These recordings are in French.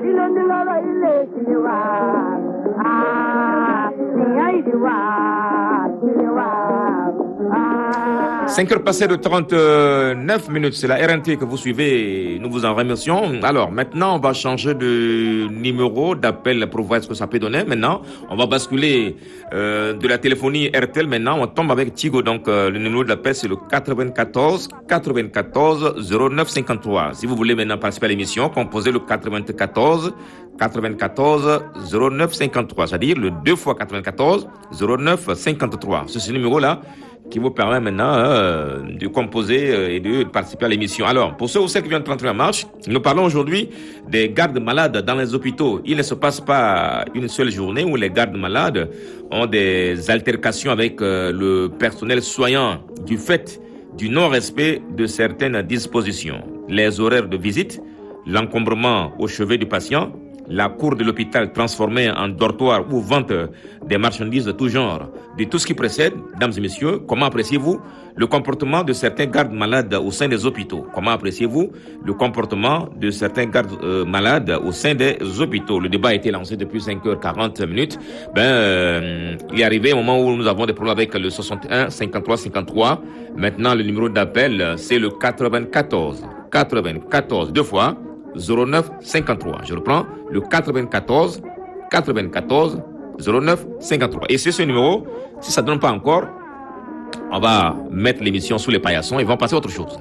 5 heures passées de 39 minutes, c'est la RNT que vous suivez, nous vous en remercions. Alors maintenant, on va changer de numéro d'appel pour voir ce que ça peut donner. Maintenant, on va basculer de la téléphonie RTL. Maintenant, on tombe avec Tigo. Donc le numéro d'appel, c'est le 94 94 09 53. Si vous voulez maintenant participer à l'émission, composez le 94 94 09 53, c'est-à-dire le 2 fois 94 09 53. C'est ce numéro-là qui vous permet maintenant de composer et de participer à l'émission. Alors, pour ceux ou celles qui viennent de rentrer en marche, nous parlons aujourd'hui des gardes malades dans les hôpitaux. Il ne se passe pas une seule journée où les gardes malades ont des altercations avec le personnel soignant du fait du non-respect de certaines dispositions. Les horaires de visite, l'encombrement au chevet du patient, la cour de l'hôpital transformée en dortoir ou vente des marchandises de tout genre. De tout ce qui précède, mesdames et messieurs, comment appréciez-vous le comportement de certains gardes malades au sein des hôpitaux? Comment appréciez-vous le comportement de certains gardes malades au sein des hôpitaux? Le débat a été lancé depuis 5h40 minutes. Il est arrivé un moment où nous avons des problèmes avec le 61 53 53. Maintenant, le numéro d'appel, c'est le 94 94 deux fois 09 53. Je reprends le 94 94 09 53. Et c'est ce numéro, si ça ne donne pas encore, on va mettre l'émission sous les paillassons et on va passer à autre chose.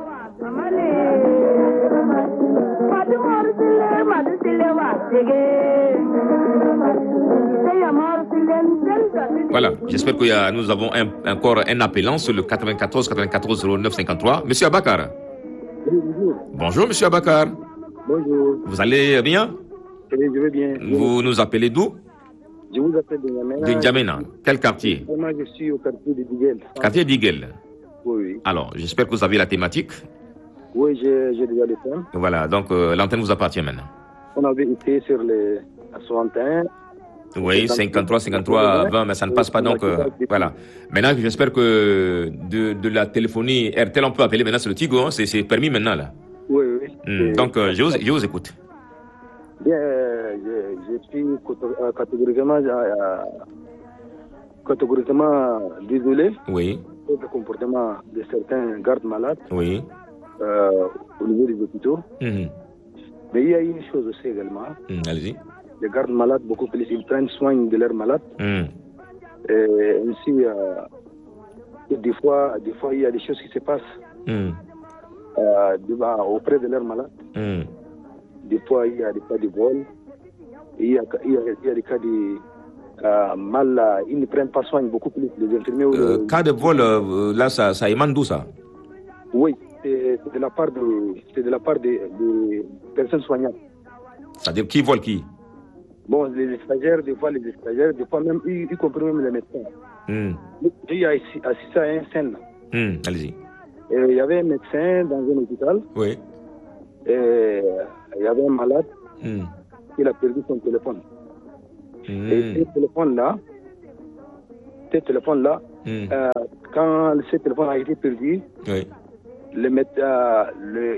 Voilà, j'espère que nous avons encore un appelant sur le 94 94 09 53. Monsieur Abakar. Bonjour, monsieur Abakar. Bonjour. Vous allez bien? Je vais bien. Vous nous appelez d'où? Je vous appelle de N'Djamena. De N'Djamena. Quel quartier? Moi, je suis au quartier de Diguel. Quartier d'Iguel. Oui. Alors, j'espère que vous avez la thématique. Oui, j'ai déjà le thème. Voilà, donc l'antenne vous appartient maintenant. On avait été sur les 61. Oui, 53, 53, 20, mais ça ne passe pas, donc voilà. Maintenant, j'espère que de la téléphonie RTL, on peut appeler maintenant sur le Tigo, hein, c'est permis maintenant, là. Oui. Donc, je vous écoute. Bien, je suis catégoriquement désolé. Oui. Pour le comportement de certains gardes malades. Oui. Au niveau des hôpitaux. Mais il y a une chose aussi également. Allez-y. Les gardes malades, beaucoup plus, ils prennent soin de leurs malades. Et ainsi, des fois, il y a des choses qui se passent auprès de leurs malades. Des fois, il y a des cas de vol. Il y a des cas de mal. Ils ne prennent pas soin beaucoup plus des infirmiers. Cas de vol, là, ça émane d'où ça? Oui, c'est de la part des personnes soignantes. C'est-à-dire qui vole qui? Bon, les stagiaires, des fois même, y compris même les médecins. J'ai assisté à une scène. Allez-y. Il y avait un médecin dans un hôpital. Oui. Et il y avait un malade qui a perdu son téléphone. Et ce téléphone-là, quand ce téléphone a été perdu, oui. Les médecins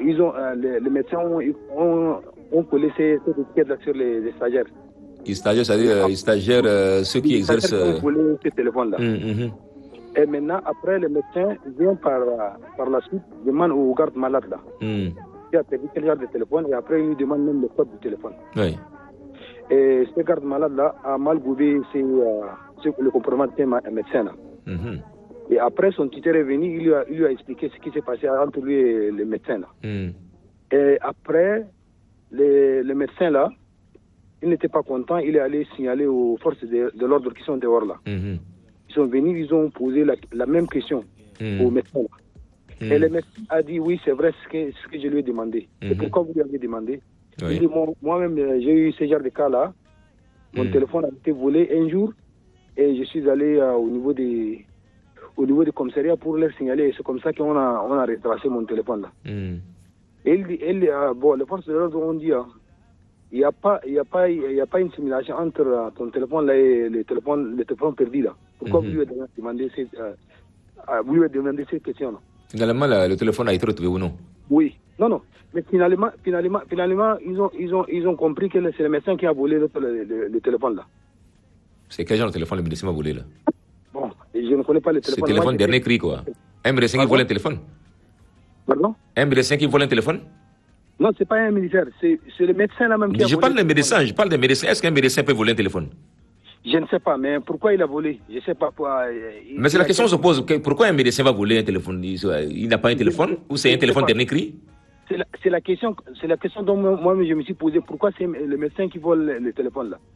ont collé ces étiquettes-là sur les stagiaires. Les stagiaires, c'est-à-dire les stagiaires, ceux qui exercent. Ils ont collé ce téléphone-là. Et maintenant, après, le médecin vient par la suite, demande au garde malade là. Qui a perdu quel genre de téléphone, et après, il demande même le code du téléphone. Oui. Et ce garde malade là a mal goûté le comportement de médecin là. Et après, son tuteur est venu, il lui a expliqué ce qui s'est passé entre lui et le médecin là. Et après, le médecin là, il n'était pas content, il est allé signaler aux forces de l'ordre qui sont dehors là. Ils sont venus, ils ont posé la même question au médecin là. Et le médecin a dit oui, c'est vrai ce que je lui ai demandé. C'est pourquoi vous lui avez demandé. Oui. Il dit, moi-même, j'ai eu ce genre de cas là. Mon téléphone a été volé un jour et je suis allé au niveau du commissariat pour leur signaler. Et c'est comme ça qu'on a retracé mon téléphone là. Et il dit, les forces de l'ordre ont dit, il n'y a pas une simulation entre ton téléphone là et le téléphone perdu là. Pourquoi vous lui avez demandé cette question là? Finalement, le téléphone a été retrouvé ou non? Oui. Non. Mais finalement, ils ont compris que c'est le médecin qui a volé le téléphone là. C'est quel genre de téléphone le médecin a volé là? Bon, je ne connais pas le téléphone. C'est le téléphone dernier cri quoi. Un médecin qui vole un téléphone? Pardon? Un médecin qui vole un téléphone? Non, c'est pas un militaire, c'est le médecin là même qui a volé. Je parle d'un médecin, Est-ce qu'un médecin peut voler un téléphone? Je ne sais pas, mais pourquoi il a volé? Je ne sais pas pourquoi. Mais c'est la question que se pose. Pourquoi un médecin va voler un téléphone? Il n'a pas un téléphone? Ou c'est un téléphone dernier cri? C'est la question dont moi-même je me suis posé. Pourquoi c'est le médecin qui vole le téléphone là?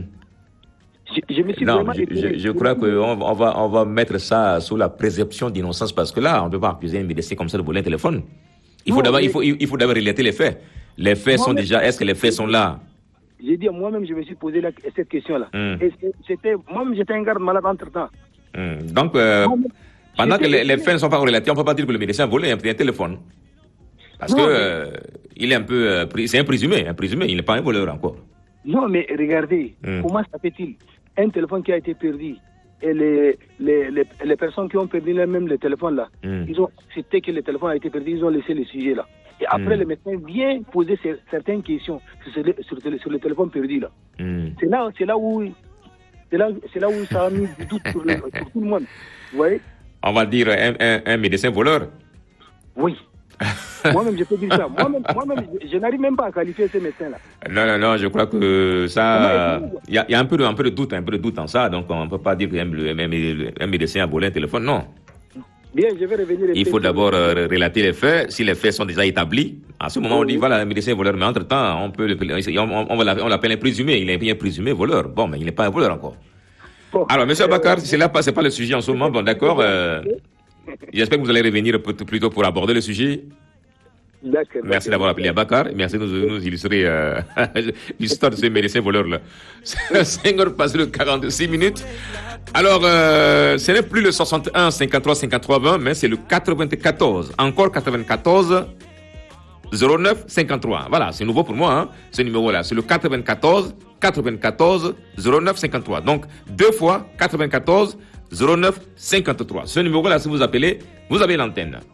Je crois qu'on va mettre ça sous la présomption d'innocence parce que là, on ne peut pas accuser un médecin comme ça de voler un téléphone. Il faut d'abord relater les faits. Les faits sont déjà... Est-ce que les faits sont là? J'ai dit, moi-même, je me suis posé cette question-là. Et moi-même, j'étais un garde malade entre-temps. Donc, pendant que les faits ne sont pas relatés, on ne peut pas dire que le médecin a volé un téléphone. Parce que il est un peu... c'est un présumé, il n'est pas un voleur encore. Non, mais regardez, comment ça fait-il? Un téléphone qui a été perdu, et les personnes qui ont perdu même le téléphone là, ils ont accepté que le téléphone a été perdu, ils ont laissé le sujet là. Et après, le médecin vient poser certaines questions sur le téléphone perdu là. C'est là où ça a mis du doute sur tout le monde. Vous voyez? On va dire un médecin voleur. Oui. Moi-même, je peux dire ça. Moi-même, je n'arrive même pas à qualifier ces médecins-là. Non, je crois que ça... Il y a un peu de doute en ça. Donc, on ne peut pas dire qu'un médecin a volé un téléphone, non. Bien, je vais revenir... Il faut d'abord relater les faits. Si les faits sont déjà établis, à ce moment, on dit, voilà, un médecin voleur. Mais entre-temps, on l'appelle un présumé. Il est bien présumé voleur. Bon, mais il n'est pas un voleur encore. Bon, alors, M. Abakar, c'est pas le sujet en ce moment. Bon, d'accord. J'espère que vous allez revenir plutôt pour aborder le sujet. Merci d'avoir appelé Abakar. Merci de nous illustrer l'histoire de ce médecin voleur-là. 5h passé de 46 minutes. Alors, ce n'est plus le 61 53 53 20, mais c'est le 94. Encore 94 09 53. Voilà, c'est nouveau pour moi, ce numéro-là. C'est le 94 09 53. Donc, 2 fois 94 09 53. Ce numéro-là, si vous appelez, vous avez l'antenne.